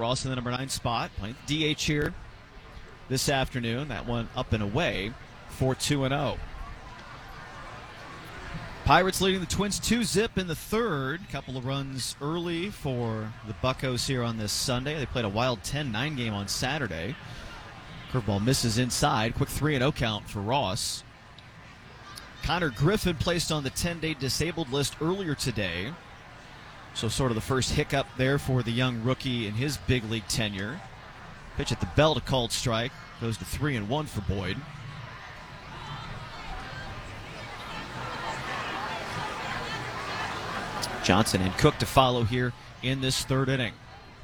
Ross in the number 9 spot, playing DH here this afternoon. That one up and away for 2-0. Pirates leading the Twins 2-zip in the third. Couple of runs early for the Buccos here on this Sunday. They played a wild 10-9 game on Saturday. Curveball misses inside. Quick 3-0 count for Ross. Connor Griffin placed on the 10-day disabled list earlier today. So sort of the first hiccup there for the young rookie in his big league tenure. Pitch at the belt, a called strike. Goes to 3-1 for Boyd. Johnson and Cook to follow here in this third inning.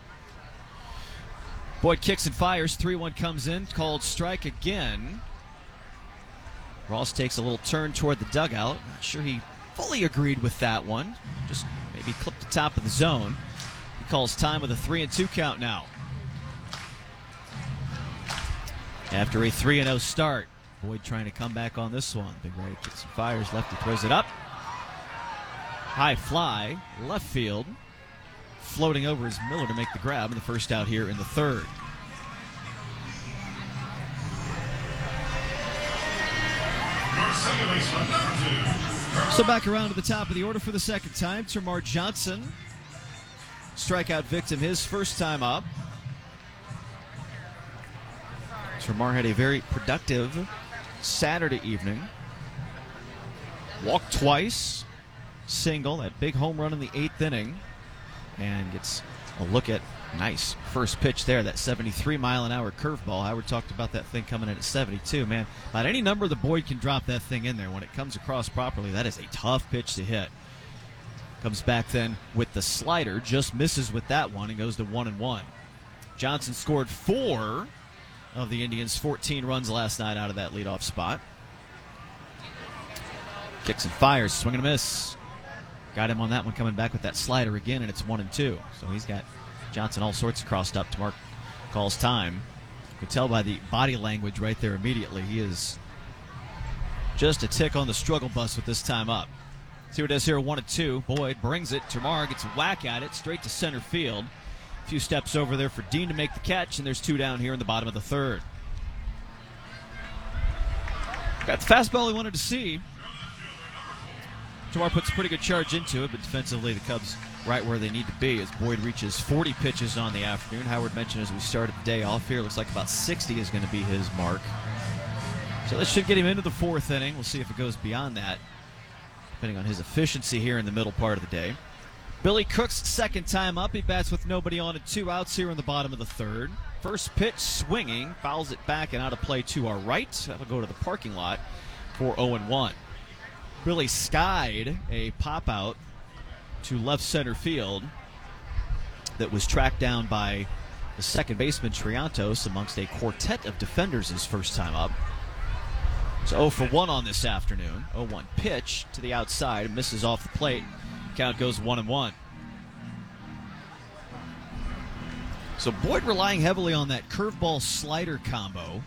Boyd kicks and fires. 3-1 comes in. Called strike again. Ross takes a little turn toward the dugout. Not sure he fully agreed with that one. Just maybe clipped the top of the zone. He calls time with a 3-2 count now. After a 3-0 start, Boyd trying to come back on this one. Big righty kicks and fires. Lefty throws it up. High fly, left field. Floating over is Miller to make the grab in the first out here in the third. So back around to the top of the order for the second time. Termarr Johnson, strikeout victim his first time up. Termarr had a very productive Saturday evening. Walked twice, single, that big home run in the 8th inning, and gets a look at nice first pitch there, that 73-mile-an-hour curveball. Howard talked about that thing coming in at 72. Man, about any number the Boyd can drop that thing in there. When it comes across properly, that is a tough pitch to hit. Comes back then with the slider, just misses with that one and goes to 1-1. Johnson scored 4 of the Indians' 14 runs last night out of that leadoff spot. Kicks and fires, swing and a miss. Got him on that one, coming back with that slider again, and it's 1-2. So he's got Johnson all sorts of crossed up. Termarr calls time. You can tell by the body language right there immediately. He is just a tick on the struggle bus with this time up. See what it is here, 1-2. Boyd brings it. Termarr gets a whack at it, straight to center field. A few steps over there for Dean to make the catch, and there's 2 down here in the bottom of the third. Got the fastball he wanted to see. Termarr puts a pretty good charge into it, but defensively the Cubs right where they need to be as Boyd reaches 40 pitches on the afternoon. Howard mentioned as we started the day off here, looks like about 60 is going to be his mark. So that should get him into the 4th inning. We'll see if it goes beyond that, depending on his efficiency here in the middle part of the day. Billy Cook's second time up. He bats with nobody on and 2 outs here in the bottom of the third. First pitch swinging, fouls it back and out of play to our right. That'll go to the parking lot for 0-1. Billy skied a pop-out to left center field that was tracked down by the second baseman Triantos amongst a quartet of defenders his first time up. So 0 for 1 on this afternoon. 0-1 pitch to the outside, misses off the plate. Count goes 1-1. So Boyd relying heavily on that curveball slider combo.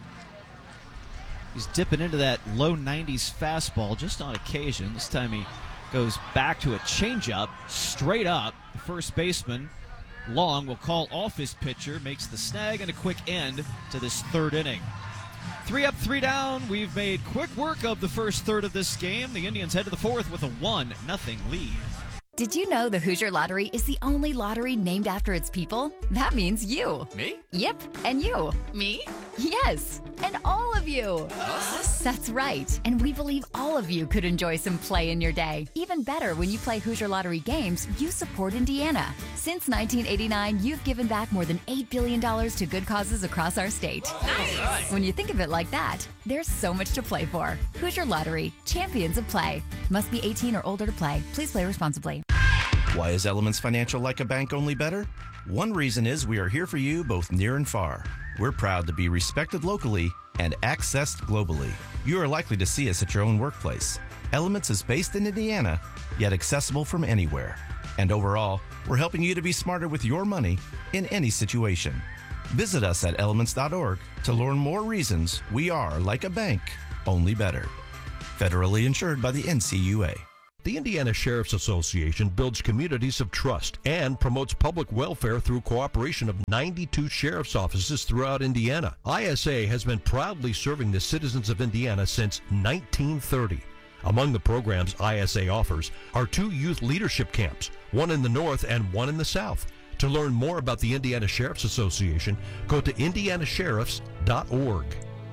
He's dipping into that low 90s fastball just on occasion. This time he goes back to a changeup, straight up. The first baseman, Long, will call off his pitcher, makes the snag, and a quick end to this third inning. 3 up, 3 down. We've made quick work of the first third of this game. The Indians head to the 4th with a 1-0 lead. Did you know the Hoosier Lottery is the only lottery named after its people? That means you. Me? Yep, and you. Me? Yes, and all of you. Us? That's right, and we believe all of you could enjoy some play in your day. Even better, when you play Hoosier Lottery games, you support Indiana. Since 1989, you've given back more than $8 billion to good causes across our state. Nice. When you think of it like that, there's so much to play for. Hoosier Lottery, champions of play. Must be 18 or older to play. Please play responsibly. Why is Elements Financial like a bank, only better? One reason is we are here for you both near and far. We're proud to be respected locally and accessed globally. You are likely to see us at your own workplace. Elements is based in Indiana, yet accessible from anywhere. And overall, we're helping you to be smarter with your money in any situation. Visit us at elements.org to learn more reasons we are like a bank, only better. Federally insured by the NCUA. The Indiana Sheriff's Association builds communities of trust and promotes public welfare through cooperation of 92 sheriff's offices throughout Indiana. ISA has been proudly serving the citizens of Indiana since 1930. Among the programs ISA offers are 2 youth leadership camps, one in the north and one in the south. To learn more about the Indiana Sheriff's Association, go to indianasheriffs.org.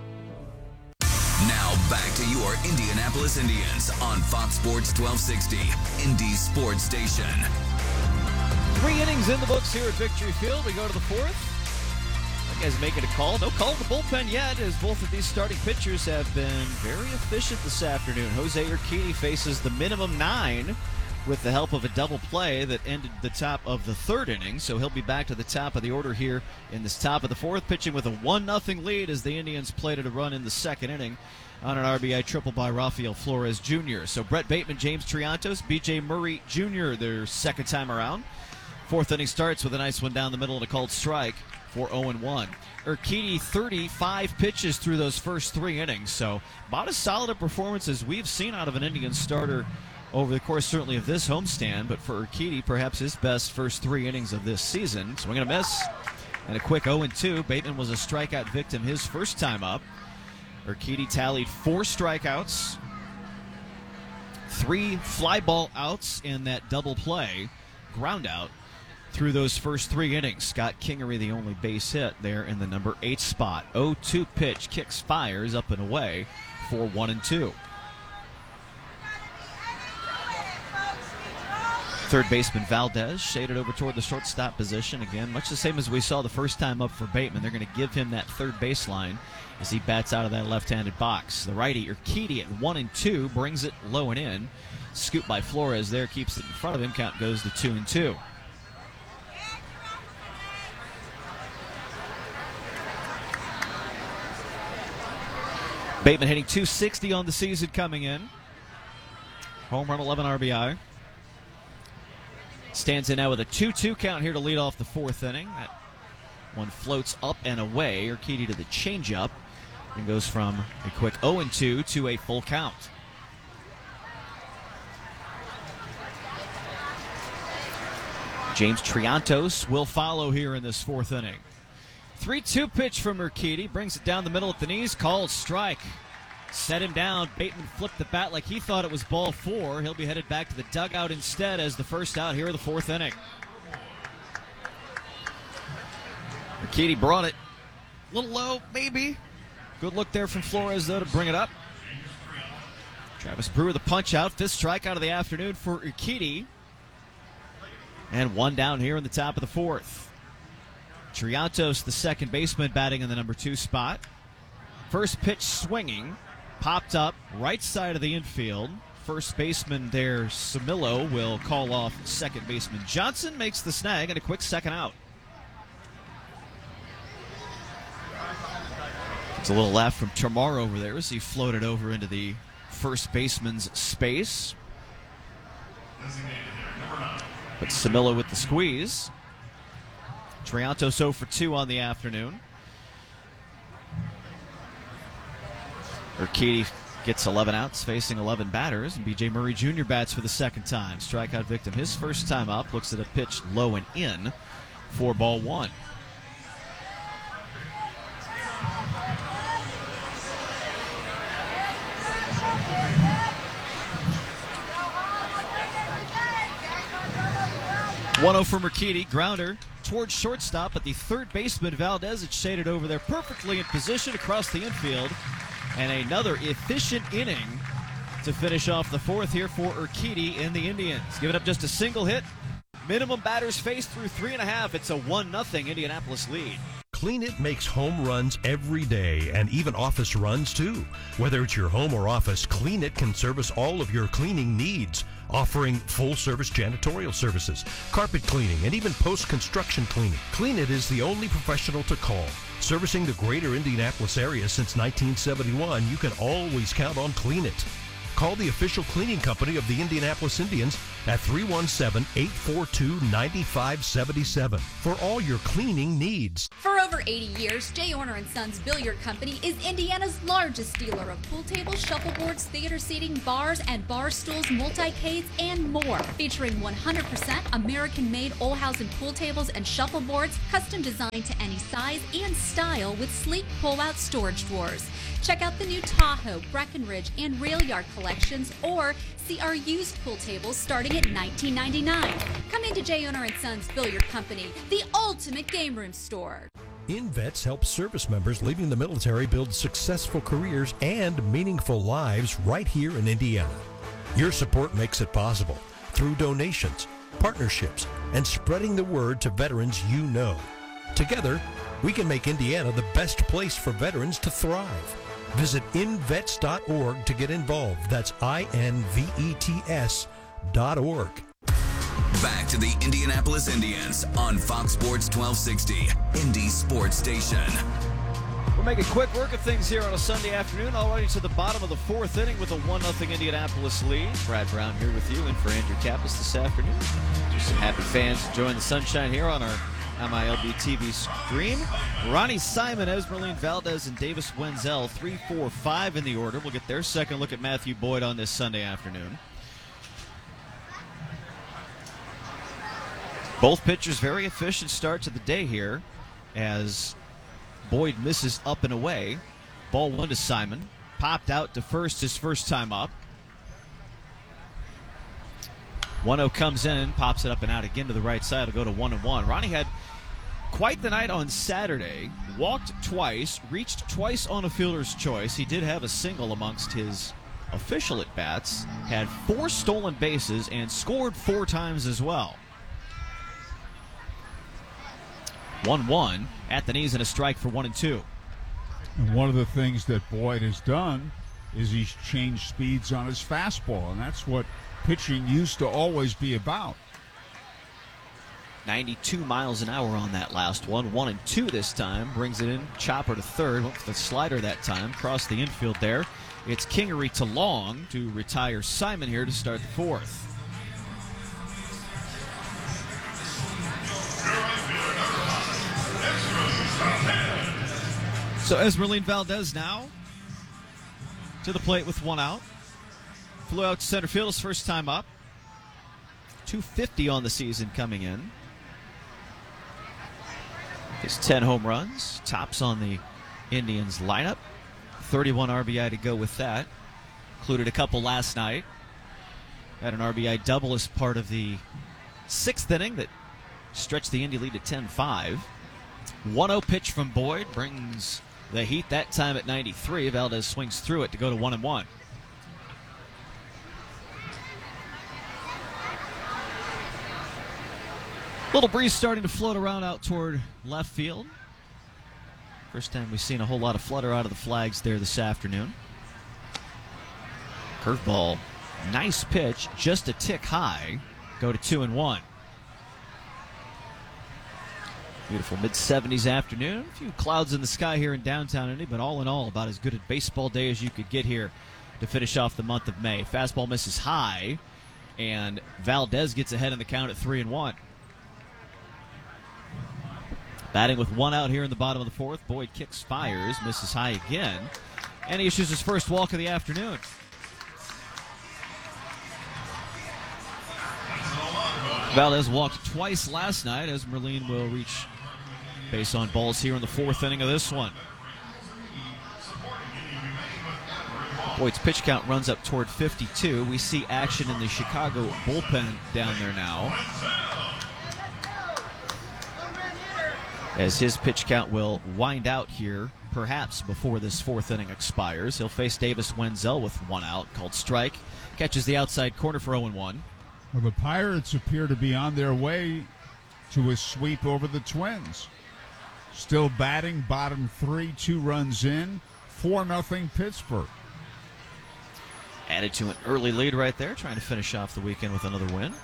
Now back to your Indianapolis Indians on Fox Sports 1260, Indy Sports Station. 3 innings in the books here at Victory Field. We go to the 4th. You guys making a call. No call to the bullpen yet, as both of these starting pitchers have been very efficient this afternoon. Jose Urquidy faces the minimum 9 with the help of a double play that ended the top of the 3rd inning. So he'll be back to the top of the order here in this top of the 4th, pitching with a 1-0 lead as the Indians plated a run in the 2nd inning on an RBI triple by Rafael Flores Jr. So Brett Bateman, James Triantos, B.J. Murray Jr., their second time around. 4th inning starts with a nice one down the middle and a called strike for 0-1. Urquidy, 35 pitches through those first 3 innings. So about as solid a performance as we've seen out of an Indian starter over the course, certainly, of this homestand. But for Urquidy, perhaps his best first 3 innings of this season. Swing and a miss. And a quick 0-2. Bateman was a strikeout victim his first time up. Urquidy tallied 4 strikeouts, 3 fly ball outs in that double play, ground out, through those first 3 innings. Scott Kingery, the only base hit there in the number 8 spot. 0-2 pitch, kicks, fires up and away for 1-2. Third baseman Valdez shaded over toward the shortstop position. Again, much the same as we saw the first time up for Bateman. They're going to give him that third baseline as he bats out of that left-handed box. The righty, Urquidy, at 1-2, brings it low and in. Scoop by Flores there, keeps it in front of him. Count goes to 2-2. Bateman hitting .260 on the season coming in. Home run, 11 RBI. Stands in now with a 2-2 count here to lead off the 4th inning. That one floats up and away. Urquidy to the changeup and goes from a quick 0-2 to a full count. James Triantos will follow here in this 4th inning. 3-2 pitch from Urquidy, brings it down the middle at the knees, called strike. Set him down. Bateman flipped the bat like he thought it was ball 4. He'll be headed back to the dugout instead as the first out here in the 4th inning. Urquidy brought it. A little low, maybe. Good look there from Flores, though, to bring it up. Travis Brewer, the punch out. 5th strikeout of the afternoon for Urquidy. And 1 down here in the top of the 4th. Triantos, the second baseman, batting in the number 2 spot. First pitch swinging. Popped up right side of the infield. First baseman there, Samillo, will call off second baseman Johnson. Makes the snag and a quick second out. It's a little laugh from Tamar over there as he floated over into the first baseman's space. But Samillo with the squeeze. Triantos 0 for 2 on the afternoon. Urquidy gets 11 outs, facing 11 batters, and B.J. Murray Jr. bats for the second time. Strikeout victim his first time up. Looks at a pitch low and in for ball 1. .1-0 from Urquidy, grounder towards shortstop, but the third baseman Valdez, it's shaded over there perfectly in position across the infield. And another efficient inning to finish off the 4th here for Urquidy in the Indians. Giving up just a single hit. Minimum batters faced through 3.5. It's a 1-0 Indianapolis lead. Clean It makes home runs every day and even office runs too. Whether it's your home or office, Clean It can service all of your cleaning needs, offering full-service janitorial services, carpet cleaning, and even post-construction cleaning. Clean It is the only professional to call. Servicing the greater Indianapolis area since 1971, you can always count on Clean It. Call the official cleaning company of the Indianapolis Indians at 317-842-9577 for all your cleaning needs. For over 80 years, J. Orner & Sons Billiard Company is Indiana's largest dealer of pool tables, shuffleboards, theater seating, bars and bar stools, multicades, and more. Featuring 100% American-made Olhausen pool tables and shuffleboards, custom designed to any size and style with sleek pull-out storage drawers. Check out the new Tahoe, Breckenridge, and Rail Yard collections, or see our used pool tables starting at $19.99. Come into J. Orner & Sons Billiard Company, the ultimate game room store. InVets helps service members leaving the military build successful careers and meaningful lives right here in Indiana. Your support makes it possible through donations, partnerships, and spreading the word to veterans you know. Together, we can make Indiana the best place for veterans to thrive. Visit invets.org to get involved. That's INVETS.org. Back to the Indianapolis Indians on Fox Sports 1260, Indy Sports Station. We're making quick work of things here on a Sunday afternoon, already to the bottom of the fourth inning with a 1-0 Indianapolis lead. Brad Brown here with you and for Andrew Kappas this afternoon. Just some happy fans enjoying the sunshine here on our MILB TV stream. Ronnie Simon, Esmeralyn Valdez, and Davis Wenzel, 3, 4, 5 in the order. We'll get their second look at Matthew Boyd on this Sunday afternoon. Both pitchers very efficient start to the day here as Boyd misses up and away. Ball 1 to Simon. Popped out to first his first time up. 1-0 comes in, pops it up and out again to the right side. It'll go to 1-1. Ronnie had quite the night on Saturday. Walked twice, reached twice on a fielder's choice. He did have a single amongst his official at-bats. Had 4 stolen bases and scored 4 times as well. 1-1 at the knees and a strike for 1-2. And one of the things that Boyd has done is he's changed speeds on his fastball, and that's what pitching used to always be about. 92 miles an hour on that last one. 1-2 this time. Brings it in. Chopper to third. Went for the slider that time. Crossed the infield there. It's Kingery to Long to retire Simon here to start the fourth. So Esmeralyn Valdez now to the plate with 1 out. Flew out to center field his first time up. 250 on the season coming in. His 10 home runs. Tops on the Indians lineup. 31 RBI to go with that. Included a couple last night. Had an RBI double as part of the 6th inning that stretched the Indy lead at 10-5. 1-0 pitch from Boyd brings the heat that time at 93. Valdez swings through it to go to 1-1. Little breeze starting to float around out toward left field. First time we've seen a whole lot of flutter out of the flags there this afternoon. Curveball, nice pitch, just a tick high. Go to 2-1. Beautiful mid-70s afternoon. A few clouds in the sky here in downtown Indy, but all in all, about as good a baseball day as you could get here to finish off the month of May. Fastball misses high, and Valdez gets ahead in the count at 3-1. Batting with 1 out here in the bottom of the fourth. Boyd kicks, fires, misses high again, and he issues his first walk of the afternoon. Valdez walked twice last night. Esmeralyn will reach base on balls here in the 4th inning of this one. Boyd's pitch count runs up toward 52. We see action in the Chicago bullpen down there now, as his pitch count will wind out here perhaps before this 4th inning expires. He'll face Davis Wenzel with 1 out, called strike. Catches the outside corner for 0-1. Well, the Pirates appear to be on their way to a sweep over the Twins. Still batting, bottom 3, 2 runs in, 4-0 Pittsburgh. Added to an early lead right there, trying to finish off the weekend with another win.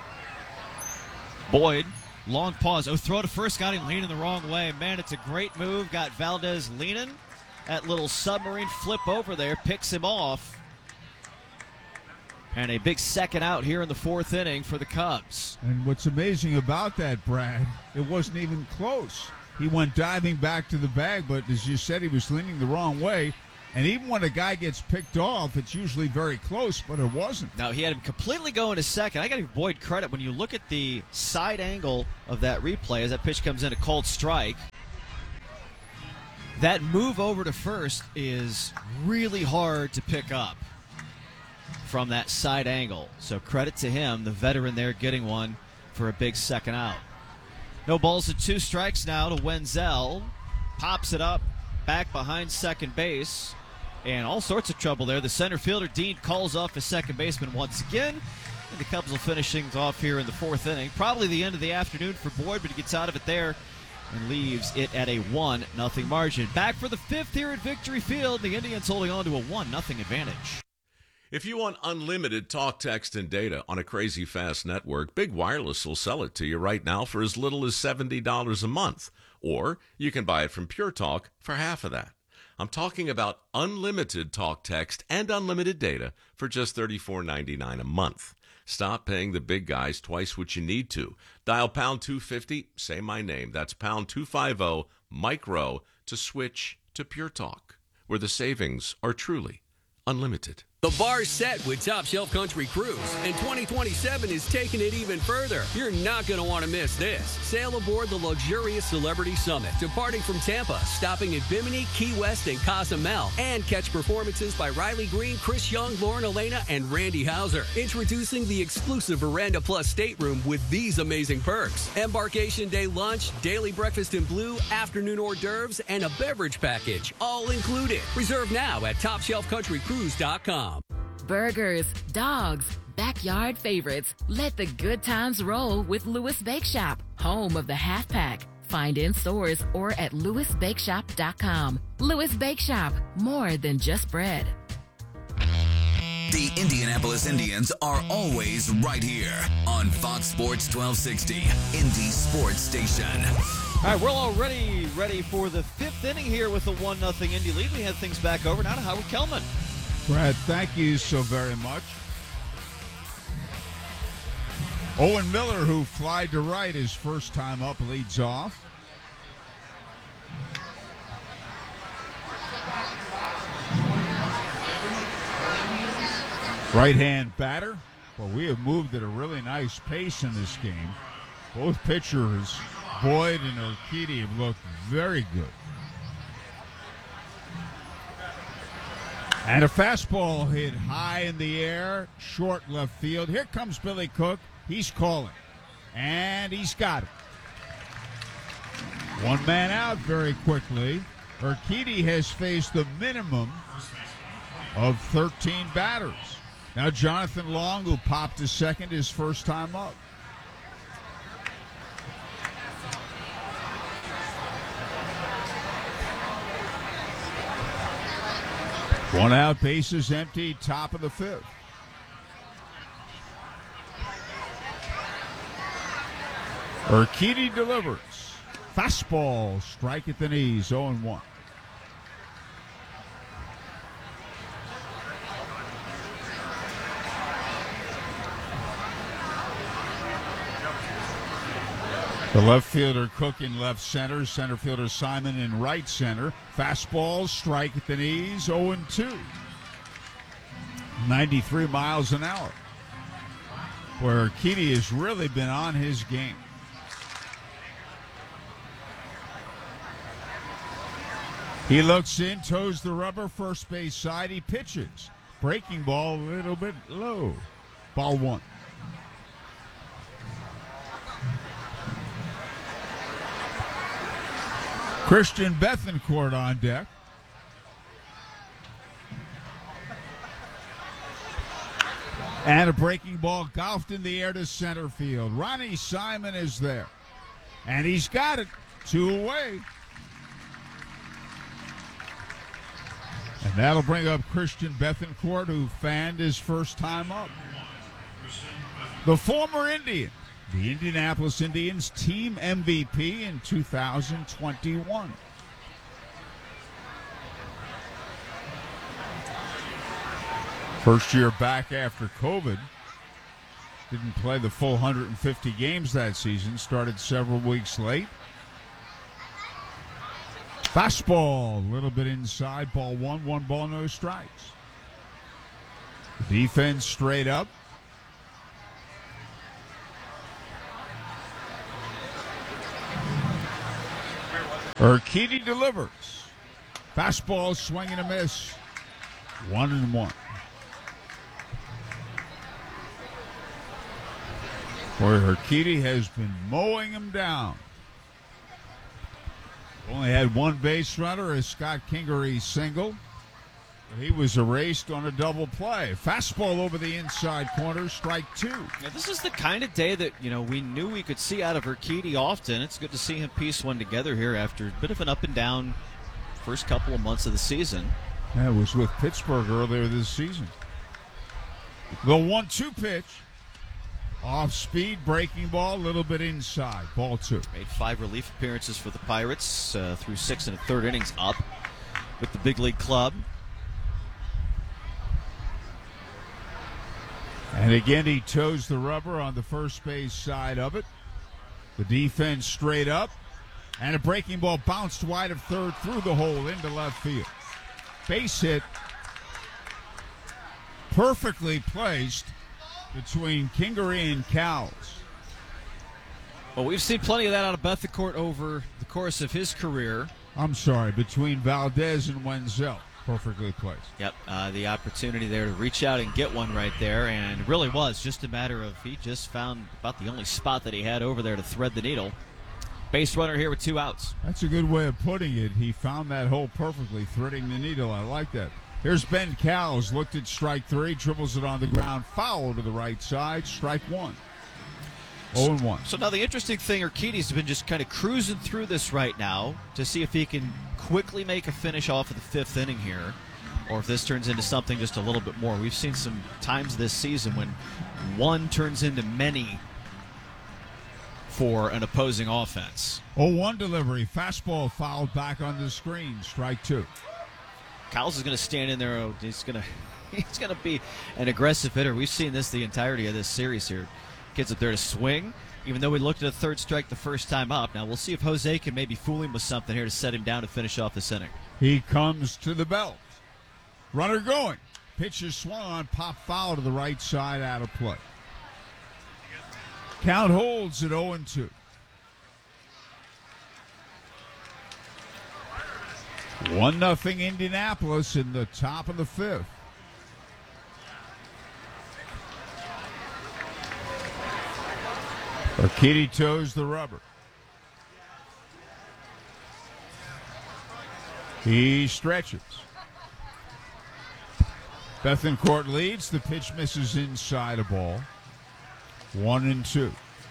Boyd, long pause. Oh, throw to first, got him leaning the wrong way. Man, it's a great move. Got Valdez leaning. That little submarine flip over there picks him off. And a big second out here in the 4th inning for the Cubs. And what's amazing about that, Brad, it wasn't even close. He went diving back to the bag, but as you said, he was leaning the wrong way. And even when a guy gets picked off, it's usually very close, but it wasn't. Now, he had him completely going to second. I got to give Boyd credit. When you look at the side angle of that replay as that pitch comes in, a cold strike, that move over to first is really hard to pick up from that side angle. So credit to him, the veteran there, getting one for a big second out. No balls and 2 strikes now to Wenzel. Pops it up back behind second base. And all sorts of trouble there. The center fielder, Dean, calls off his second baseman once again. And the Cubs will finish things off here in the 4th inning. Probably the end of the afternoon for Boyd, but he gets out of it there and leaves it at a 1-0 margin. Back for the 5th here at Victory Field. The Indians holding on to a 1-0 advantage. If you want unlimited talk, text, and data on a crazy fast network, Big Wireless will sell it to you right now for as little as $70 a month. Or you can buy it from Pure Talk for half of that. I'm talking about unlimited talk, text, and unlimited data for just $34.99 a month. Stop paying the big guys twice what you need to. Dial pound 250, say my name. That's pound 250, micro, to switch to Pure Talk, where the savings are truly unlimited. The bar's set with Top Shelf Country Cruise, and 2027 is taking it even further. You're not going to want to miss this. Sail aboard the luxurious Celebrity Summit, departing from Tampa, stopping at Bimini, Key West, and Cozumel, and catch performances by Riley Green, Chris Young, Lauren Elena, and Randy Hauser. Introducing the exclusive Veranda Plus stateroom with these amazing perks: embarkation day lunch, daily breakfast in blue, afternoon hors d'oeuvres, and a beverage package, all included. Reserve now at TopShelfCountryCruise.com. Burgers, dogs, backyard favorites. Let the good times roll with Lewis Bake Shop, home of the half pack. Find in stores or at lewisbakeshop.com. Lewis Bake Shop, more than just bread. The Indianapolis Indians are always right here on Fox Sports 1260, Indy Sports Station. All right, we're already ready for the 5th inning here with a 1-0 Indy lead. We have things back over now to Howard Kellman. Brad, thank you so very much. Owen Miller, who flied to right his first time up, leads off. Right-hand batter. Well, we have moved at a really nice pace in this game. Both pitchers, Boyd and Urquidy, have looked very good. And a fastball hit high in the air, short left field. Here comes Billy Cook. He's calling. And he's got it. One man out very quickly. Urquidy has faced the minimum of 13 batters. Now Jonathan Long, who popped to second his first time up. One out, bases empty, top of the 5th. Urquidy delivers. Fastball, strike at the knees, 0-1. The left fielder Cook in left center, center fielder Simon in right center. Fastball, strike at the knees, 0-2. 93 miles an hour. Where Urquidy has really been on his game. He looks in, toes the rubber, first base side. He pitches. Breaking ball a little bit low. Ball 1. Christian Bethancourt on deck. And a breaking ball golfed in the air to center field. Ronnie Simon is there. And he's got it. 2 away. And that'll bring up Christian Bethancourt, who fanned his first time up. The former Indian. The Indianapolis Indians team MVP in 2021. First year back after COVID. Didn't play the full 150 games that season. Started several weeks late. Fastball, a little bit inside, ball one ball, no strikes. Defense straight up. Urquidy delivers. Fastball, swing and a miss. 1-1. Boy, Urquidy has been mowing him down. Only had one base runner, a Scott Kingery single. But he was erased on a double play. Fastball over the inside corner, strike 2. Yeah, this is the kind of day that, we knew we could see out of Urquidy often. It's good to see him piece one together here after a bit of an up and down first couple of months of the season. That was with Pittsburgh earlier this season. The 1-2 pitch. Off speed, breaking ball, a little bit inside. Ball 2. Made 5 relief appearances for the Pirates through 6 1/3 innings up with the big league club. And again, he toes the rubber on the first base side of it. The defense straight up. And a breaking ball bounced wide of third through the hole into left field. Base hit. Perfectly placed between Kingery and Cowles. Well, we've seen plenty of that out of Bethancourt over the course of his career. I'm sorry, between Valdez and Wenzel. Perfectly placed. Yep, the opportunity there to reach out and get one right there, and it really was just a matter of he just found about the only spot that he had over there to thread the needle. Base runner here with 2 outs. That's a good way of putting it. He found that hole perfectly, threading the needle. I like that. Here's Ben Cowles, looked at strike 3, dribbles it on the ground, foul to the right side, strike 1. 0-1. So now the interesting thing, Urquidy's been just kind of cruising through this right now to see if he can quickly make a finish off of the 5th inning here, or if this turns into something just a little bit more. We've seen some times this season when one turns into many for an opposing offense. 0-1 delivery, fastball fouled back on the screen, strike 2. Cowles is going to stand in there. He's going to be an aggressive hitter. We've seen this the entirety of this series here. Kids up there to swing, even though we looked at a 3rd strike the first time up. Now we'll see if Jose can maybe fool him with something here to set him down to finish off this inning. He comes to the belt. Runner going. Pitch is swung on, pop foul to the right side, out of play. Count holds at 0-2. 1-0 Indianapolis in the top of the 5th. Urquidy toes the rubber. He stretches. Bethancourt leads. The pitch misses inside a ball. 1-2.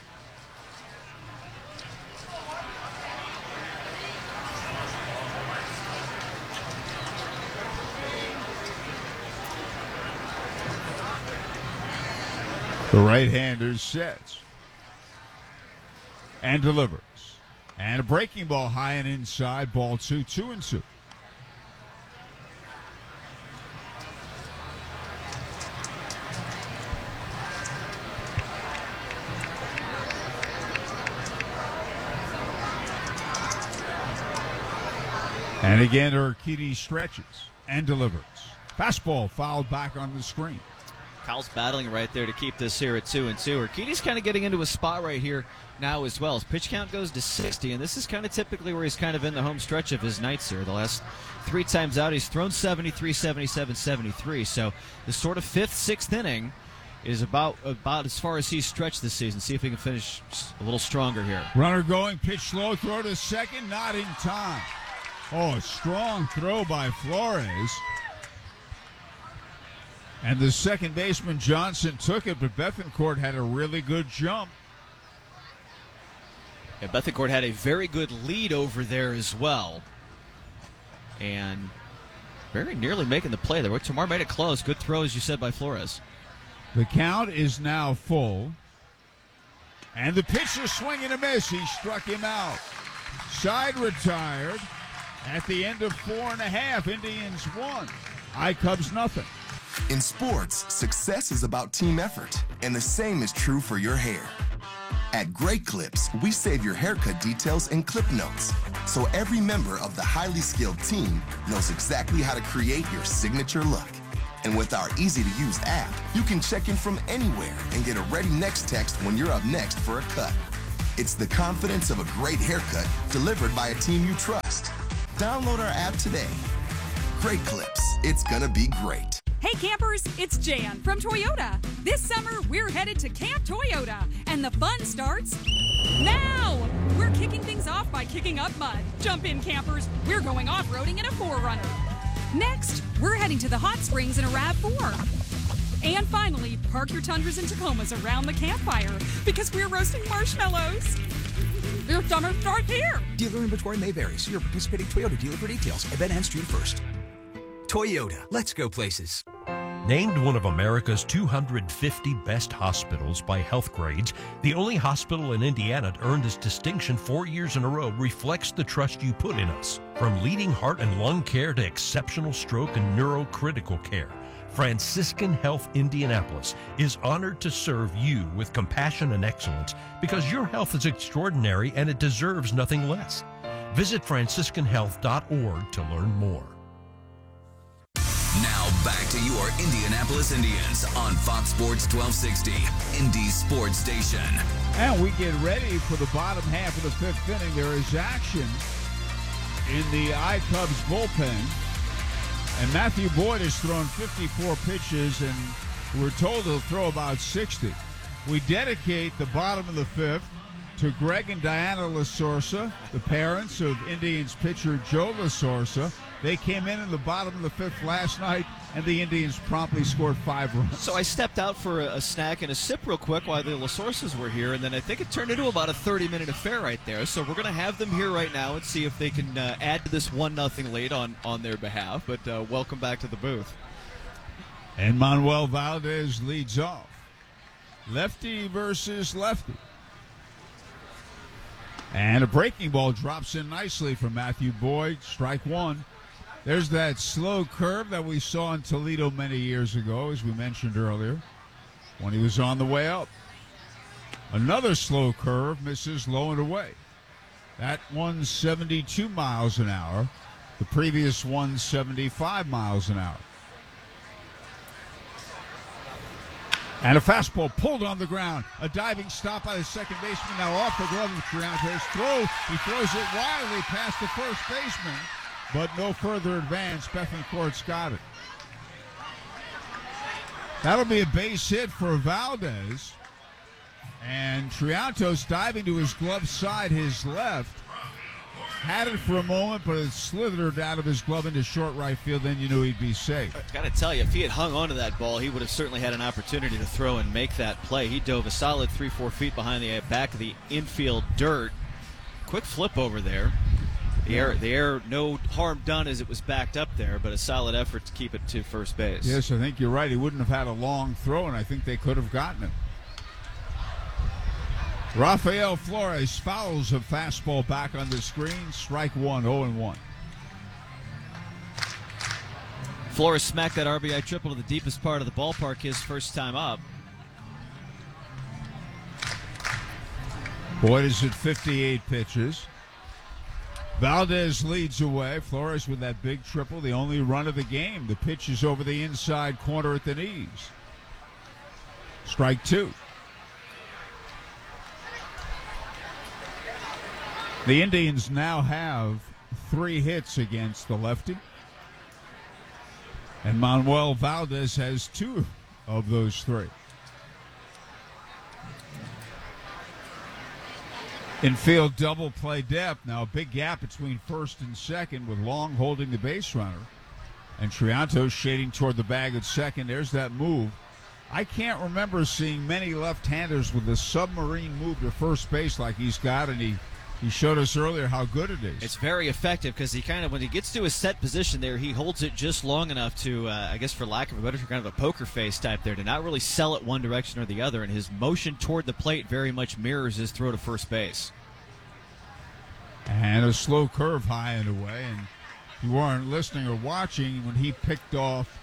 The right-hander sets and delivers. And a breaking ball high and inside, ball 2, 2-2. And again, Urquidy stretches and delivers. Fastball fouled back on the screen. Cowles battling right there to keep this here at 2-2. Urquidy's kind of getting into a spot right here now as well. His pitch count goes to 60, and this is kind of typically where he's kind of in the home stretch of his nights here. The last 3 times out, he's thrown 73, 77, 73. So the sort of 5th, 6th inning is about as far as he's stretched this season. See if he can finish a little stronger here. Runner going, pitch slow, throw to second, not in time. Oh, a strong throw by Flores. And the second baseman, Johnson, took it, but Bethancourt had a really good jump. Yeah, Bethancourt had a very good lead over there as well. And very nearly making the play there. Tamar made it close. Good throw, as you said, by Flores. The count is now full. And the pitcher swing and a miss. He struck him out. Side retired at the end of 4.5. Indians won. Cubs nothing. In sports, success is about team effort, and the same is true for your hair. At Great Clips, we save your haircut details in clip notes, so every member of the highly skilled team knows exactly how to create your signature look. And with our easy-to-use app, you can check in from anywhere and get a ready next text when you're up next for a cut. It's the confidence of a great haircut delivered by a team you trust. Download our app today. Great Clips. It's gonna be great. Hey campers, it's Jan from Toyota. This summer, we're headed to Camp Toyota, and the fun starts now! We're kicking things off by kicking up mud. Jump in, campers. We're going off-roading in a 4Runner. Next, we're heading to the hot springs in a RAV4. And finally, park your Tundras and Tacomas around the campfire because we're roasting marshmallows. Your summer starts here. Dealer inventory may vary. See your participating Toyota dealer for details. Event ends June 1st. Toyota, let's go places. Named one of America's 250 best hospitals by Healthgrades, the only hospital in Indiana to earn this distinction 4 years in a row reflects the trust you put in us. From leading heart and lung care to exceptional stroke and neurocritical care, Franciscan Health Indianapolis is honored to serve you with compassion and excellence because your health is extraordinary and it deserves nothing less. Visit franciscanhealth.org to learn more. Now back to your Indianapolis Indians on Fox Sports 1260, Indy's sports station. And we get ready for the bottom half of the fifth inning. There is action in the I-Cubs bullpen. And Matthew Boyd has thrown 54 pitches, and we're told he'll throw about 60. We dedicate the bottom of the fifth to Greg and Diana La Sorsa, the parents of Indians pitcher Joe La Sorsa. They came in the bottom of the fifth last night, and the Indians promptly scored 5 runs. So I stepped out for a snack and a sip real quick while the La Sorsas were here, and then I think it turned into about a 30-minute affair right there. So we're going to have them here right now and see if they can add to this 1-0 lead on their behalf. But welcome back to the booth. And Manuel Valdez leads off. Lefty versus lefty. And a breaking ball drops in nicely from Matthew Boyd. Strike one. There's that slow curve that we saw in Toledo many years ago, as we mentioned earlier, when he was on the way up. Another slow curve misses low and away. That one's 72 miles an hour. The previous one's 75 miles an hour. And a fastball pulled on the ground. A diving stop by the second baseman, now off the glove of Trianto's throw. He throws it wildly past the first baseman, but no further advance. Bethencourt's got it. That'll be a base hit for Valdez. And Trianto's diving to his glove side, his left. Had it for a moment, but it slithered out of his glove into short right field. Then you knew he'd be safe. I've got to tell you, if he had hung onto that ball, he would have certainly had an opportunity to throw and make that play. He dove a solid 3-4 feet behind the back of the infield dirt. Quick flip over there. The air, no harm done as it was backed up there, but a solid effort to keep it to first base. Yes, I think you're right. He wouldn't have had a long throw, and I think they could have gotten him. Rafael Flores fouls a fastball back on the screen. Strike one, 0-1. Flores smacked that RBI triple to the deepest part of the ballpark his first time up. Boyd is at 58 pitches. Valdez leads away. Flores with that big triple, the only run of the game. The pitch is over the inside corner at the knees. Strike two. The Indians now have 3 hits against the lefty. And Manuel Valdez has 2 of those 3. Infield double play depth. Now a big gap between first and second with Long holding the base runner. And Trianto shading toward the bag at second. There's that move. I can't remember seeing many left-handers with a submarine move to first base like he's got, and he showed us earlier how good it is. It's very effective because he kind of, when he gets to a set position there, he holds it just long enough to, I guess for lack of a better term, kind of a poker face type there, to not really sell it one direction or the other. And his motion toward the plate very much mirrors his throw to first base. And a slow curve high and away. And if you weren't listening or watching, when he picked off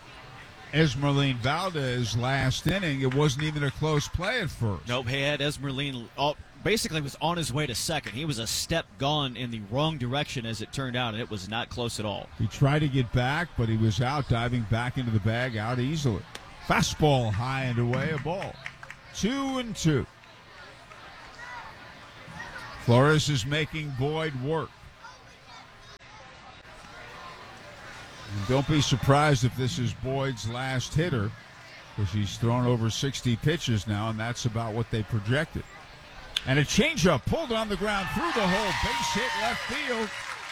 Esmeralyn Valdez last inning, it wasn't even a close play at first. Nope, he had Esmeralyn basically was on his way to second. He was a step gone in the wrong direction, as it turned out, and it was not close at all. He tried to get back, but he was out, diving back into the bag, out easily. Fastball high and away, a ball. 2-2. Flores is making Boyd work. And don't be surprised if this is Boyd's last hitter, because he's thrown over 60 pitches now, and that's about what they projected. And a changeup pulled on the ground through the hole. Base hit left field.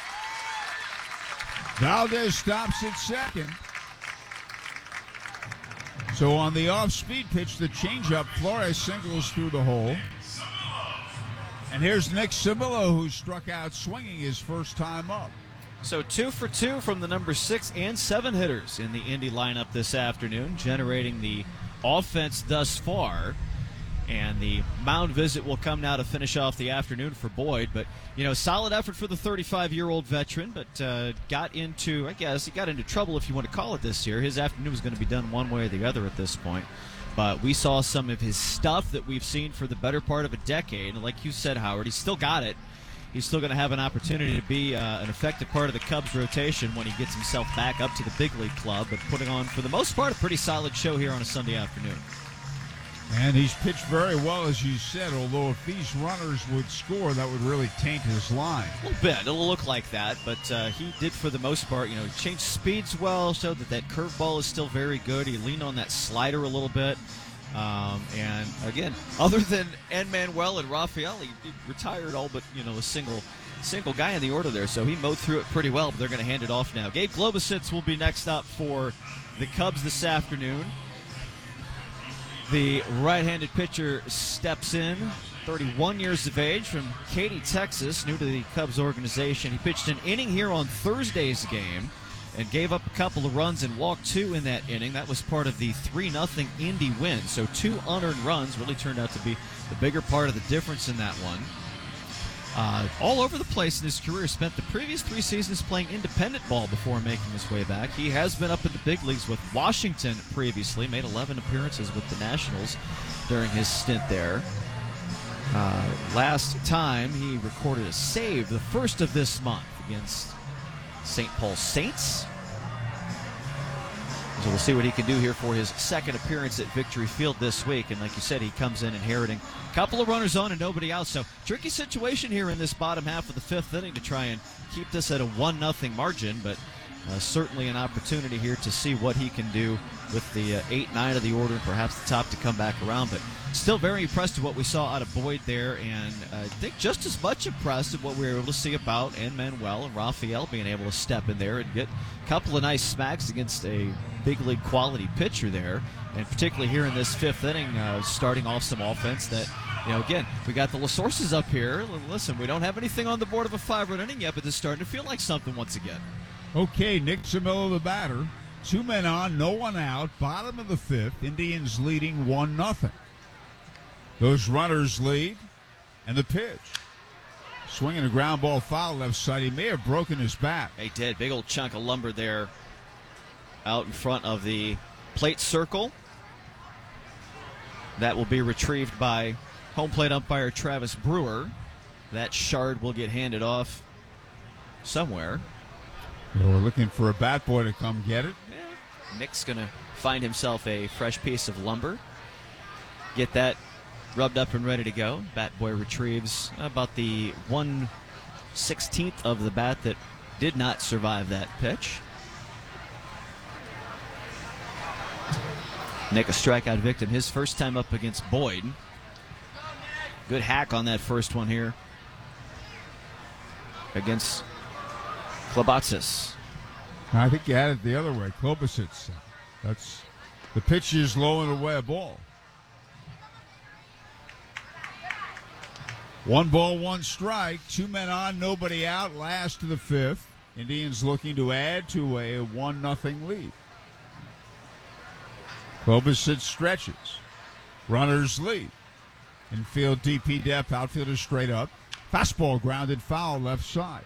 Valdez stops at second. So on the off-speed pitch, the changeup, Flores singles through the hole. And here's Nick Simillo, who struck out swinging his first time up. So 2 for 2 from the number 6 and 7 hitters in the Indy lineup this afternoon, generating the offense thus far. And the mound visit will come now to finish off the afternoon for Boyd. But, solid effort for the 35-year-old veteran, but got into trouble, if you want to call it this year. His afternoon was going to be done one way or the other at this point. But we saw some of his stuff that we've seen for the better part of a decade. And like you said, Howard, he's still got it. He's still going to have an opportunity to be an effective part of the Cubs rotation when he gets himself back up to the big league club, but putting on, for the most part, a pretty solid show here on a Sunday afternoon. And he's pitched very well, as you said, although if these runners would score, that would really taint his line. A little bit. It'll look like that, but he did, for the most part, he changed speeds well, showed that curveball is still very good. He leaned on that slider a little bit. And, again, other than Manuel and Rafael, he retired all but, a single guy in the order there, so he mowed through it pretty well, but they're going to hand it off now. Gabe Globusits will be next up for the Cubs this afternoon. The right-handed pitcher steps in, 31 years of age, from Katy, Texas, new to the Cubs organization. He pitched an inning here on Thursday's game and gave up a couple of runs and walked 2 in that inning. That was part of the 3-0 Indy win. So 2 unearned runs really turned out to be the bigger part of the difference in that one. All over the place in his career, spent the previous 3 seasons playing independent ball before making his way back. He has been up in the big leagues with Washington previously, made 11 appearances with the Nationals during his stint there. Last time he recorded a save, the first of this month, against St. Paul Saints. So we'll see what he can do here for his second appearance at Victory Field this week. And like you said, he comes in inheriting a couple of runners on and nobody out. So tricky situation here in this bottom half of the 5th inning to try and keep this at a 1-0 margin. But certainly an opportunity here to see what he can do with the 8-9 of the order and perhaps the top to come back around. But still very impressed with what we saw out of Boyd there, and I think just as much impressed with what we were able to see about Manuel and Rafael being able to step in there and get a couple of nice smacks against a big league quality pitcher there, and particularly here in this 5th inning, starting off some offense that, again, we got the LaSources up here. Listen, we don't have anything on the board of a 5-run inning yet, but it's starting to feel like something once again. Okay, Nick Simillo, the batter. 2 men on, no one out. Bottom of the 5th, Indians leading 1-0. Those runners lead, and the pitch. Swinging a ground ball foul left side. He may have broken his bat. He did. Big old chunk of lumber there out in front of the plate circle. That will be retrieved by home plate umpire Travis Brewer. That shard will get handed off somewhere. We're looking for a bat boy to come get it. Yeah. Nick's going to find himself a fresh piece of lumber. Get that rubbed up and ready to go. Bat boy retrieves about the 1/16 of the bat that did not survive that pitch. Nick, a strikeout victim, his first time up against Boyd. Good hack on that first one here against Klobatsis. I think you had it the other way. Klobasits. That's the pitch is low and away a ball. 1 ball, 1 strike. 2 men on, nobody out. Last to the 5th. Indians looking to add to a 1-0 lead. Klobasits stretches. Runners lead. Infield DP depth. Outfielder straight up. Fastball grounded foul left side.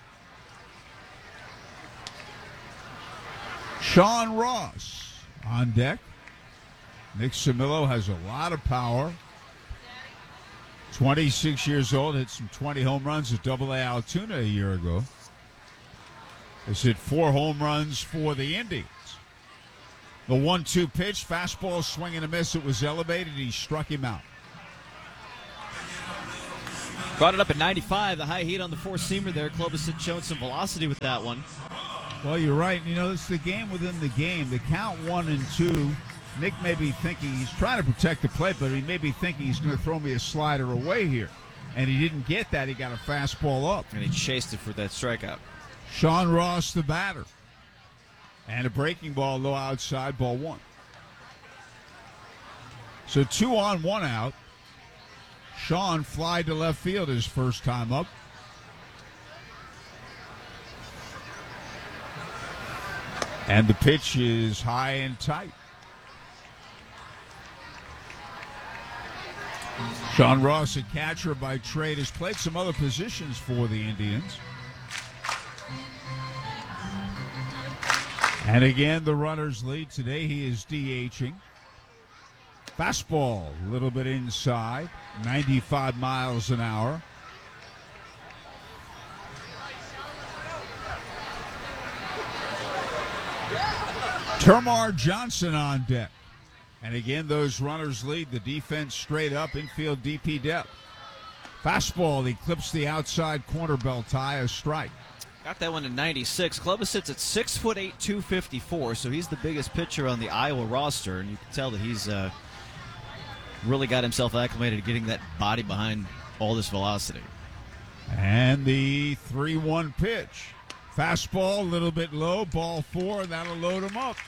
Sean Ross on deck. Nick Simillo has a lot of power. 26 years old, hit some 20 home runs at Double-A Altoona a year ago. Has hit 4 home runs for the Indians. The 1-2 pitch, fastball, swing and a miss. It was elevated. He struck him out. Brought it up at 95. The high heat on the four-seamer there. Klobuchar showing some velocity with that one. Well, you're right. You know, it's the game within the game. The count 1-2. Nick may be thinking he's trying to protect the plate, but he may be thinking he's going to throw me a slider away here. And he didn't get that. He got a fastball up. And he chased it for that strikeout. Sean Ross, the batter. And a breaking ball low outside, ball 1. So 2 on, 1 out. Sean fly to left field his first time up. And the pitch is high and tight. Sean Ross, a catcher by trade, has played some other positions for the Indians. And again, the runners lead. Today he is DHing. Fastball, a little bit inside, 95 miles an hour. Termarr Johnson on deck. And again, those runners lead. The defense straight up, infield DP depth. Fastball, he clips the outside corner belt tie, a strike. Got that one in 96. Klobuchar sits at 6'8", 254, so he's the biggest pitcher on the Iowa roster, and you can tell that he's really got himself acclimated to getting that body behind all this velocity. And the 3-1 pitch. Fastball, a little bit low, ball 4, that'll load him up.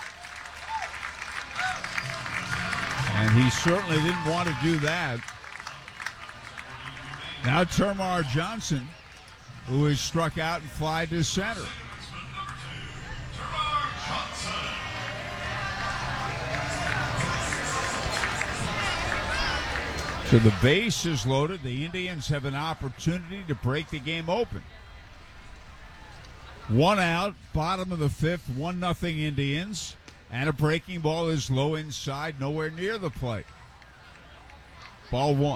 And he certainly didn't want to do that. Now Termarr Johnson, who is struck out and fly to center. So the base is loaded. The Indians have an opportunity to break the game open. 1 out, bottom of the 5th, 1-0 Indians. And a breaking ball is low inside, nowhere near the plate. Ball 1.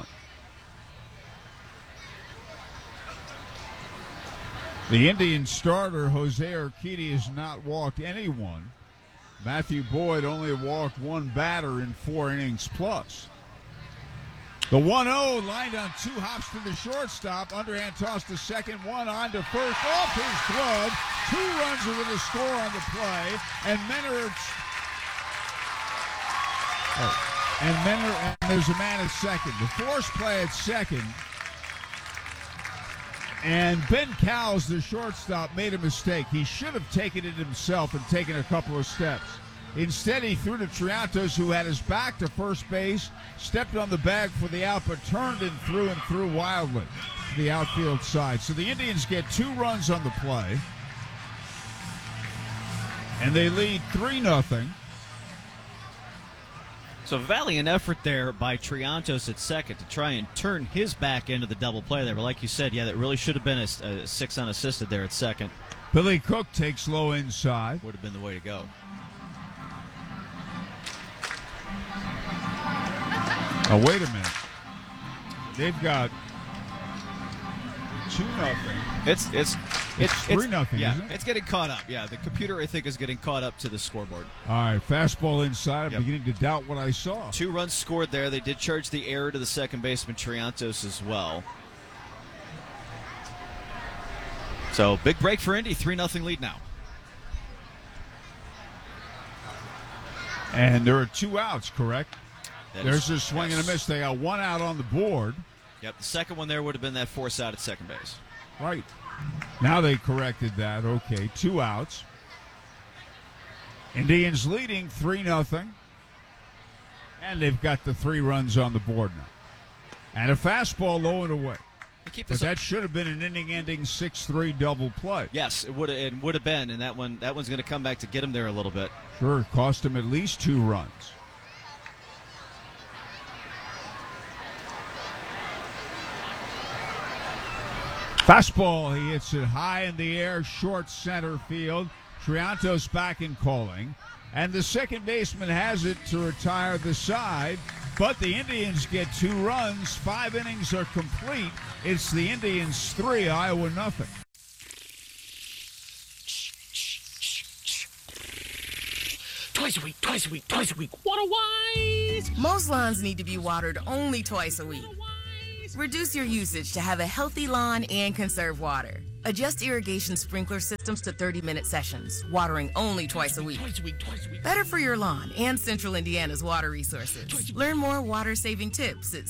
The Indian starter, Jose Urquidy, has not walked anyone. Matthew Boyd only walked 1 batter in 4 innings plus. The 1-0 lined on 2 hops to the shortstop. Underhand toss to second, 1 on to first, off his glove. 2 runs with a score on the play. And and there's a man at second. The force play at second. And Ben Cowles, the shortstop, made a mistake. He should have taken it himself and taken a couple of steps. Instead, he threw to Triantos, who had his back to first base, stepped on the bag for the out, but turned and threw wildly to the outfield side. So the Indians get 2 runs on the play, and they lead 3-0. So valiant effort there by Triantos at second to try and turn his back into the double play there. But like you said, yeah, that really should have been a 6 unassisted there at second. Billy Cook takes low inside. Would have been the way to go. Oh, wait a minute. They've got 2-0. It's 3-0, yeah, isn't it? it's getting caught up. Yeah, the computer, I think, is getting caught up to the scoreboard. All right, fastball inside. I'm Yep. beginning to doubt what I saw. 2 runs scored there. They did charge the error to the second baseman, Triantos, as well. So, big break for Indy. 3-0 lead now. And there are 2 outs, correct? There's a a swing and a miss. They got 1 out on the board. Yep, the second one there would have been that force out at second base. Right. Now they corrected that. Okay, 2 outs. Indians leading 3-0. And they've got the 3 runs on the board now. And a fastball low and away. But that should have been an inning-ending 6-3 double play. Yes, it would have been, and that one's going to come back to get him there a little bit. Sure, it cost him at least 2 runs. Fastball, he hits it high in the air, short center field. Triantos back in calling. And the second baseman has it to retire the side. But the Indians get 2 runs. 5 innings are complete. It's the Indians 3, Iowa nothing. Twice a week. Water-wise! Most lawns need to be watered only twice a week. Reduce your usage to have a healthy lawn and conserve water. Adjust irrigation sprinkler systems to 30-minute sessions, watering only twice a week. Better for your lawn and Central Indiana's water resources. Learn more water-saving tips at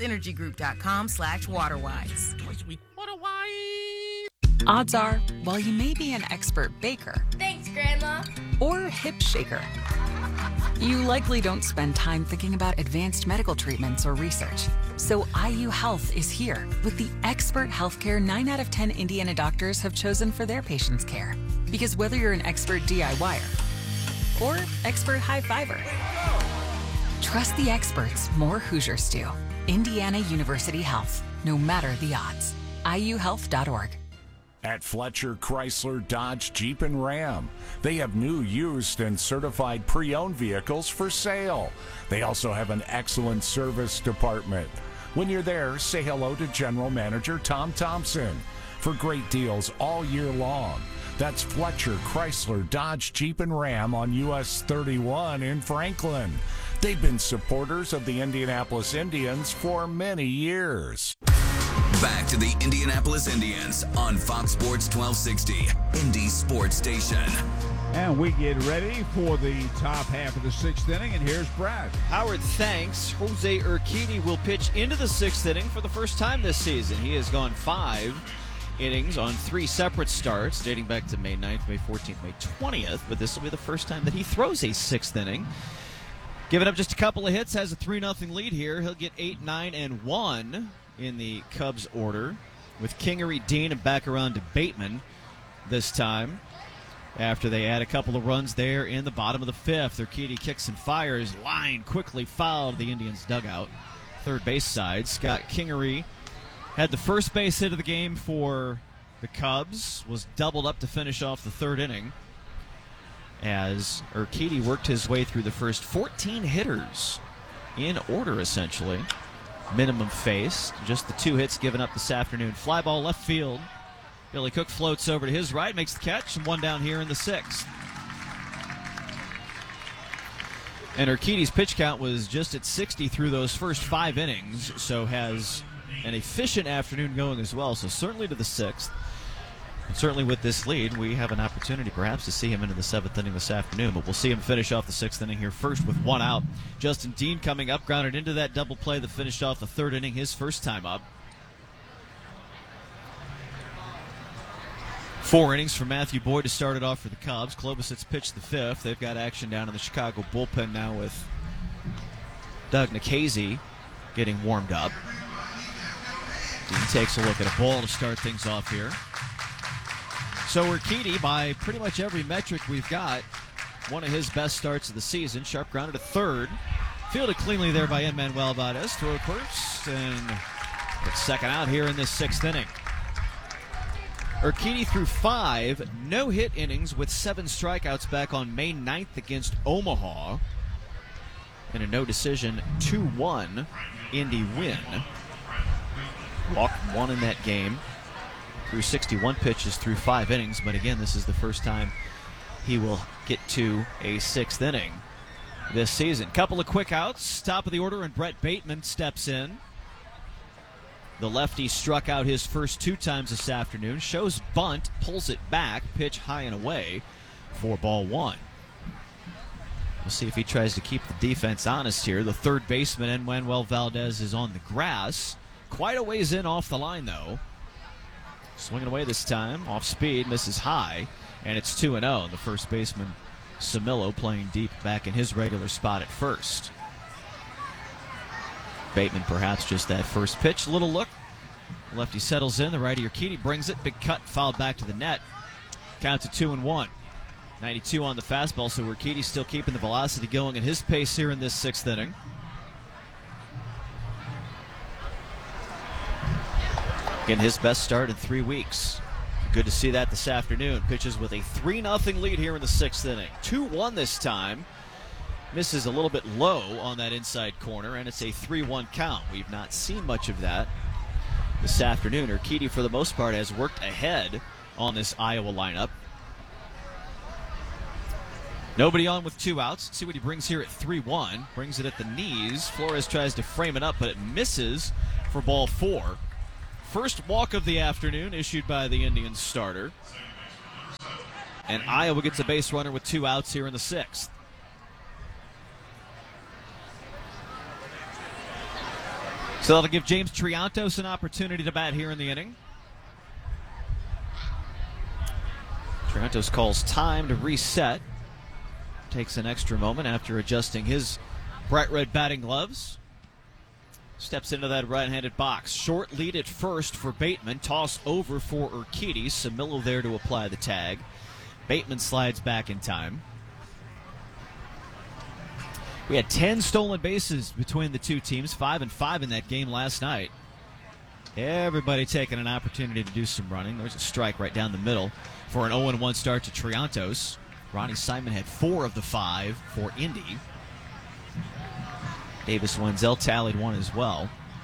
citizensenergygroup.com/waterwise. Twice a week. Water-wise! Odds are, while you may be an expert baker, Thanks, Grandma. or hip shaker, you likely don't spend time thinking about advanced medical treatments or research. So IU Health is here with the expert healthcare 9 out of 10 Indiana doctors have chosen for their patients' care. Because whether you're an expert DIYer or expert high fiber, trust the experts more Hoosiers do. Indiana University Health, no matter the odds. IUhealth.org. At Fletcher Chrysler Dodge Jeep and Ram, they have new, used, and certified pre-owned vehicles for sale. They also have an excellent service department. When you're there, say hello to General Manager Tom Thompson for great deals all year long. That's Fletcher Chrysler Dodge Jeep and Ram on US 31 in Franklin. They've been supporters of the Indianapolis Indians for many years. Back to the Indianapolis Indians on Fox Sports 1260, Indy Sports Station. And we get ready for the top half of the 6th inning, and here's Brad. Howard thanks. Jose Urquidy will pitch into the 6th inning for the first time this season. He has gone 5 innings on 3 separate starts, dating back to May 9th, May 14th, May 20th, but this will be the first time that he throws a 6th inning. Giving up just a couple of hits, has a 3-0 lead here. He'll get 8, 9, and 1 in the Cubs order, with Kingery, Dean, and back around to Bateman this time. After they add a couple of runs there in the bottom of the 5th, Urquidy kicks and fires. Line quickly fouled the Indians' dugout. Third base side, Scott Kingery had the first base hit of the game for the Cubs, was doubled up to finish off the 3rd inning, as Urquidy worked his way through the first 14 hitters in order, essentially. Minimum faced. Just the 2 hits given up this afternoon. Fly ball left field. Billy Cook floats over to his right, makes the catch, and 1 down here in the 6th. And Urquidy's pitch count was just at 60 through those first 5 innings, so has an efficient afternoon going as well. So certainly to the 6th. And certainly with this lead, we have an opportunity perhaps to see him into the 7th inning this afternoon, but we'll see him finish off the 6th inning here first with 1 out. Justin Dean coming up, grounded into that double play that finished off the 3rd inning, his first time up. 4 innings for Matthew Boyd to start it off for the Cubs. Klobuchar's pitched the 5th. They've got action down in the Chicago bullpen now with Doug Nikhazy getting warmed up. Dean takes a look at a ball to start things off here. So Urquidy, by pretty much every metric we've got, one of his best starts of the season. Sharp grounded to 3rd. Fielded cleanly there by Emmanuel Valdez. Throw to first, and it's 2nd out here in this 6th inning. Urquidy threw 5 no-hit innings with 7 strikeouts back on May 9th against Omaha. In a no-decision 2-1 Indy win. Walked 1 in that game. Threw 61 pitches through 5 innings, but again, this is the first time he will get to a 6th inning this season. Couple of quick outs, top of the order, and Brett Bateman steps in. The lefty struck out his first 2 times this afternoon, shows bunt, pulls it back, pitch high and away for ball 1. We'll see if he tries to keep the defense honest here. The 3rd baseman, Emmanuel Valdez, is on the grass. Quite a ways in off the line, though. Swinging away this time, off speed, misses high, and it's 2-0. The first baseman, Samillo, playing deep back in his regular spot at first. Bateman perhaps just that first pitch. Little look. Lefty settles in. The righty Urquidy brings it. Big cut, fouled back to the net. Count to 2-1. 92 on the fastball, so Urquidy still keeping the velocity going at his pace here in this 6th inning. Again, his best start in 3 weeks. Good to see that this afternoon. Pitches with a 3-0 lead here in the 6th inning. 2-1 this time. Misses a little bit low on that inside corner, and it's a 3-1 count. We've not seen much of that this afternoon. Urquidy, for the most part, has worked ahead on this Iowa lineup. Nobody on with 2 outs. Let's see what he brings here at 3-1. Brings it at the knees. Flores tries to frame it up, but it misses for ball 4. First walk of the afternoon issued by the Indians starter. And Iowa gets a base runner with 2 outs here in the 6th. So that'll give James Triantos an opportunity to bat here in the inning. Triantos calls time to reset. Takes an extra moment after adjusting his bright red batting gloves. Steps into that right-handed box. Short lead at first for Bateman. Toss over for Urquidy. Samillo there to apply the tag. Bateman slides back in time. We had 10 stolen bases between the two teams, 5-5 in that game last night. Everybody taking an opportunity to do some running. There's a strike right down the middle for an 0-1 start to Triantos. Ronnie Simon had 4 of the 5 for Indy. Davis Wenzel tallied 1 as well.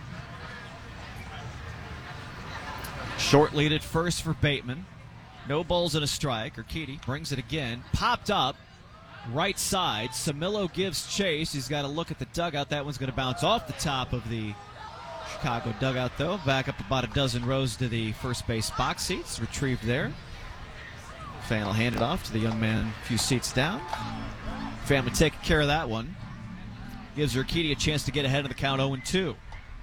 Short lead at first for Bateman. No balls and a strike. Urquidy brings it again. Popped up. Right side. Samillo gives chase. He's got to look at the dugout. That one's going to bounce off the top of the Chicago dugout, though. Back up about a dozen rows to the first base box seats. Retrieved there. Fan will hand it off to the young man a few seats down. Fan taking care of that one. Gives Urquidy a chance to get ahead of the count 0-2.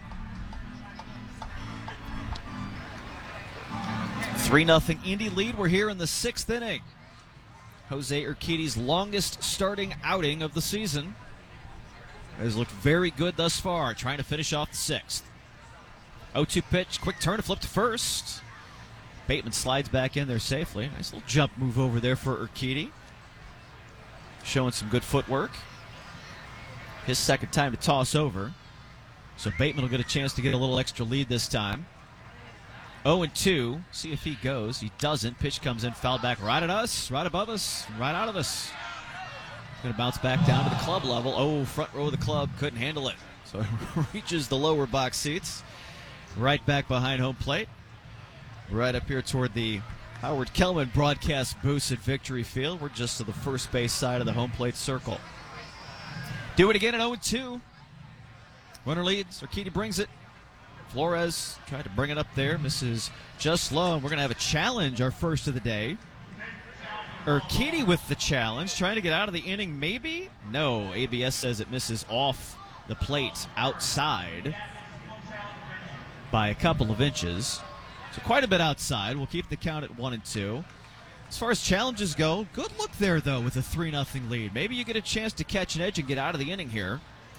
3-0 Indy lead. We're here in the 6th inning. Jose Urquidy's longest starting outing of the season. Has looked very good thus far, trying to finish off the 6th. 0-2 pitch, quick turn to flip to first. Bateman slides back in there safely. Nice little jump move over there for Urquidy. Showing some good footwork. His second time to toss over. So Bateman will get a chance to get a little extra lead this time. 0-2. See if he goes. He doesn't. Pitch comes in, fouled back right at us, right above us, right out of us. Going to bounce back down to the club level. Oh, front row of the club couldn't handle it. So it reaches the lower box seats. Right back behind home plate. Right up here toward the Howard Kellman broadcast booth at Victory Field. We're just to the first base side of the home plate circle. Do it again at 0-2. Runner leads. Urquidy brings it. Flores tried to bring it up there. Misses just low. We're going to have a challenge, our first of the day. Urquidy with the challenge. Trying to get out of the inning, maybe? No. ABS says it misses off the plate outside by a couple of inches. So quite a bit outside. We'll keep the count at 1-2. As far as challenges go, good look there, though, with a 3-0 lead. Maybe you get a chance to catch an edge and get out of the inning here.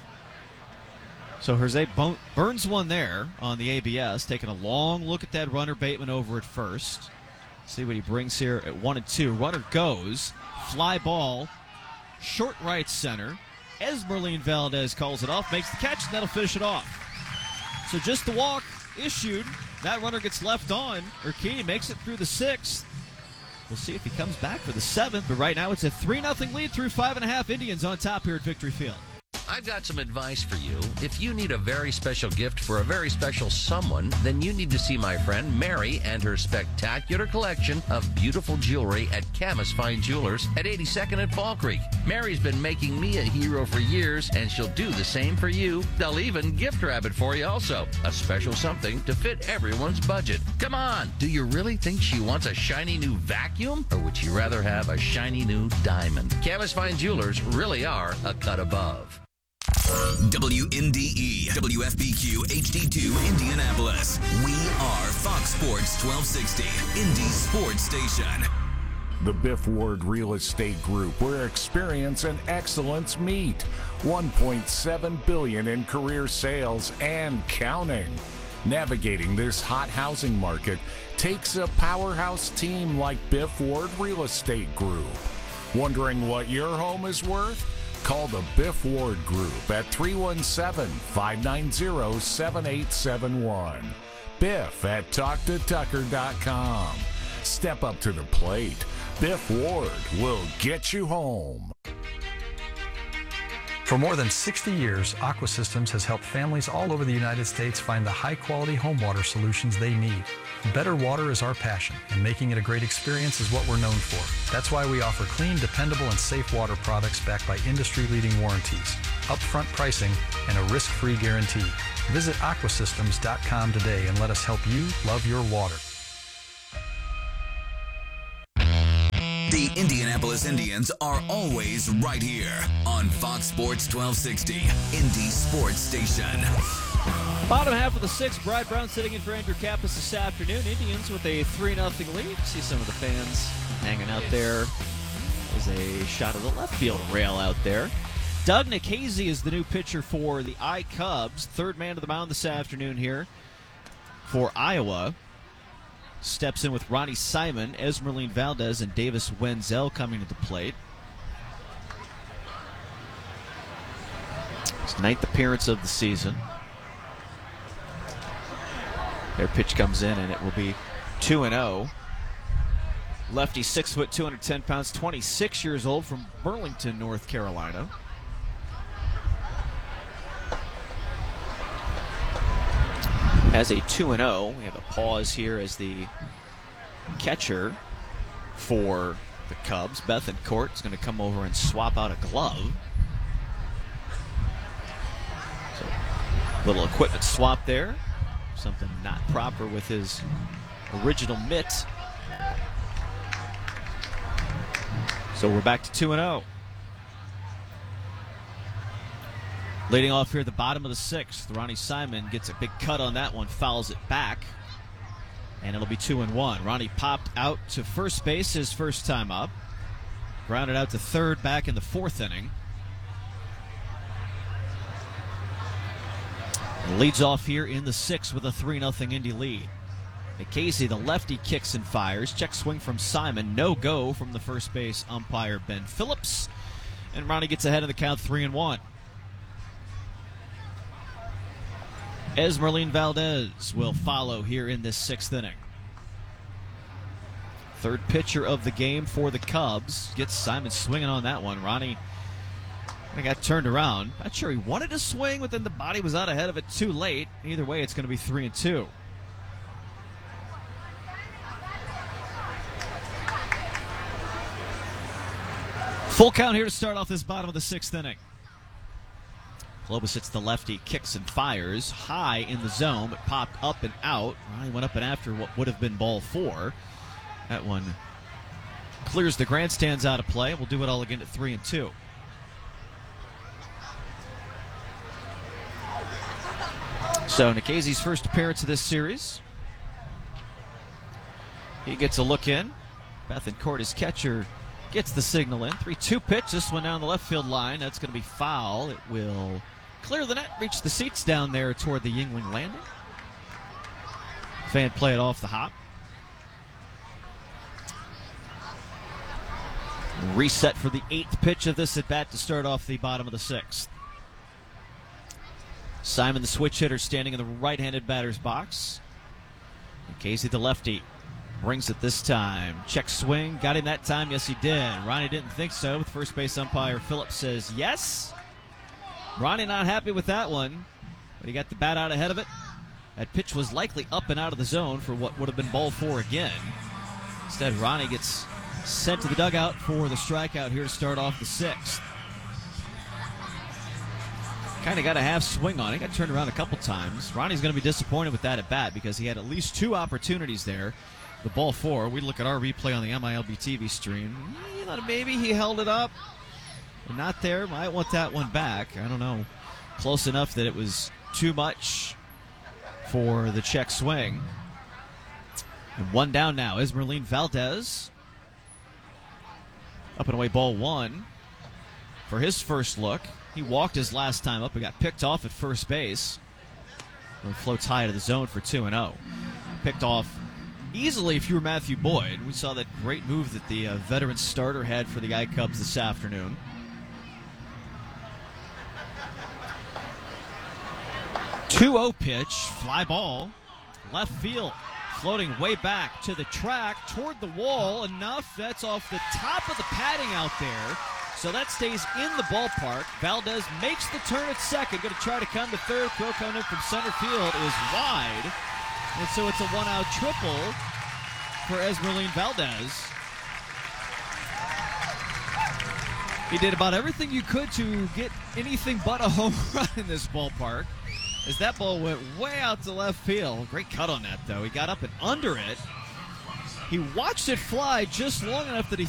So Jose burns one there on the ABS, taking a long look at that runner. Bateman over at first. See what he brings here at 1-2. Runner goes. Fly ball. Short right center. Esmeralyn Valdez calls it off, makes the catch, and that'll finish it off. So just the walk issued. That runner gets left on. Urquidy makes it through the 6th. We'll see if he comes back for the 7th, but right now it's a 3-0 lead through 5.5. Indians on top here at Victory Field. I've got some advice for you. If you need a very special gift for a very special someone, then you need to see my friend Mary and her spectacular collection of beautiful jewelry at Camus Fine Jewelers at 82nd and Fall Creek. Mary's been making me a hero for years, and she'll do the same for you. They'll even gift wrap it for you also. A special something to fit everyone's budget. Come on, do you really think she wants a shiny new vacuum? Or would she rather have a shiny new diamond? Camus Fine Jewelers really are a cut above. WNDE, WFPQ, HD2, Indianapolis. We are Fox Sports 1260, Indy Sports Station. The Biff Ward Real Estate Group, where experience and excellence meet. $1.7 billion in career sales and counting. Navigating this hot housing market takes a powerhouse team like Biff Ward Real Estate Group. Wondering what your home is worth? Call the Biff Ward Group at 317-590-7871. Biff at TalkToTucker.com. Step up to the plate. Biff Ward will get you home. For more than 60 years, Aqua Systems has helped families all over the United States find the high-quality home water solutions they need. Better water is our passion, and making it a great experience is what we're known for. That's why we offer clean, dependable, and safe water products backed by industry-leading warranties, upfront pricing, and a risk-free guarantee. Visit aquasystems.com today and let us help you love your water. The Indianapolis Indians are always right here on Fox Sports 1260, Indy Sports Station. Bottom half of the sixth, Brad Brown sitting in for Andrew Kappas this afternoon. Indians with a 3-0 lead. See some of the fans hanging out there. There's a shot of the left field rail out there. Doug Nikhazy is the new pitcher for the I-Cubs. Third man to the mound this afternoon here for Iowa. Steps in with Ronnie Simon, Esmeralyn Valdez, and Davis Wenzel coming to the plate. His 9th appearance of the season. Their pitch comes in, and it will be 2-0. Lefty, 6 foot, 210 pounds, 26 years old, from Burlington, North Carolina. Has a 2-0. We have a pause here as the catcher for the Cubs, Bethancourt, is going to come over and swap out a glove. So, little equipment swap there. Something not proper with his original mitt. So we're back to 2-0. Leading off here at the bottom of the sixth, Ronnie Simon gets a big cut on that one, fouls it back, and it'll be 2-1. Ronnie popped out to first base his first time up, grounded out to third back in the 4th inning. And leads off here in the 6th with a 3-0 Indy lead. Nikhazy, the lefty, kicks and fires. Check swing from Simon. No go from the first base umpire, Ben Phillips. And Ronnie gets ahead of the count, 3-1. Esmeralyn Valdez will follow here in this 6th inning. Third pitcher of the game for the Cubs. Gets Simon swinging on that one. Ronnie got turned around. Not sure he wanted to swing, but then the body was out ahead of it too late. Either way, it's going to be 3-2. Full count here to start off this bottom of the 6th inning. Clobus hits the lefty, kicks and fires. High in the zone, but popped up and out. Ronnie went up and after what would have been ball 4. That one clears the grandstands out of play. We'll do it all again at 3-2. So Nikhazy's first appearance of this series. He gets a look in. Bethancourt, his catcher, gets the signal in. 3-2 pitch. This one down the left field line. That's going to be foul. It will clear the net, reach the seats down there toward the Yuengling landing. Fan play it off the hop. Reset for the 8th pitch of this at bat to start off the bottom of the 6th. Simon, the switch hitter, standing in the right-handed batter's box. Nikhazy, the lefty, brings it this time. Check swing. Got him that time. Yes, he did. Ronnie didn't think so. With first base umpire Phillips says yes. Ronnie not happy with that one, but he got the bat out ahead of it. That pitch was likely up and out of the zone for what would have been ball 4 again. Instead, Ronnie gets sent to the dugout for the strikeout here to start off the 6th. Kind of got a half swing on it. Got turned around a couple times. Ronnie's going to be disappointed with that at bat because he had at least 2 opportunities there. The ball 4, we look at our replay on the MILB TV stream. You know, maybe he held it up. Not there. Might want that one back. I don't know. Close enough that it was too much for the check swing. And one down now. Esmeralyn Valdez. Up and away, ball 1 for his first look. He walked his last time up and got picked off at first base. It floats high to the zone for 2-0. Picked off easily if you were Matthew Boyd. We saw that great move that the veteran starter had for the I-Cubs this afternoon. Two-0 pitch, fly ball, left field. floating way back to the track, toward the wall. Enough. That's off the top of the padding out there. So that stays in the ballpark. Valdez makes the turn at second. Going to try to come to third. Throw coming in from center field is wide. And so it's a one-out triple for Esmeralyn Valdez. He did about everything you could to get anything but a home run in this ballpark, as that ball went way out to left field. Great cut on that, though. He got up and under it. He watched it fly just long enough that he